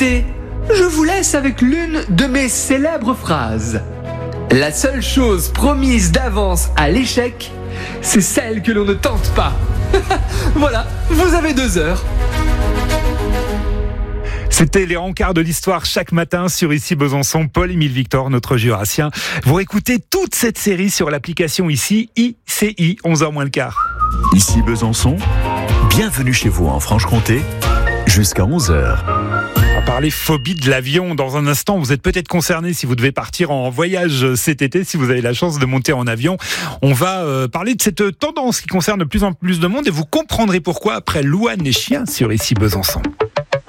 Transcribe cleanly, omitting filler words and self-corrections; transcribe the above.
écoutez, je vous laisse avec l'une de mes célèbres phrases. La seule chose promise d'avance à l'échec, c'est celle que l'on ne tente pas. Voilà, vous avez 2 heures. C'était les rencarts de l'histoire chaque matin sur Ici Besançon. Paul-Émile Victor, notre jurassien. Vous réécoutez toute cette série sur l'application ici, ICI, 11h moins le quart. Ici Besançon, bienvenue chez vous en Franche-Comté, jusqu'à 11h. On va parler phobie de l'avion. Dans un instant, vous êtes peut-être concerné si vous devez partir en voyage cet été, si vous avez la chance de monter en avion. On va parler de cette tendance qui concerne de plus en plus de monde et vous comprendrez pourquoi après Louane et Chien sur Ici Besançon.